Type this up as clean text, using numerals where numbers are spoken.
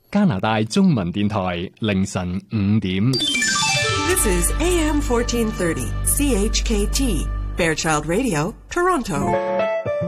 加拿大中文電台凌晨5點。 This is AM 1430, CHKT, Fairchild Radio, Toronto.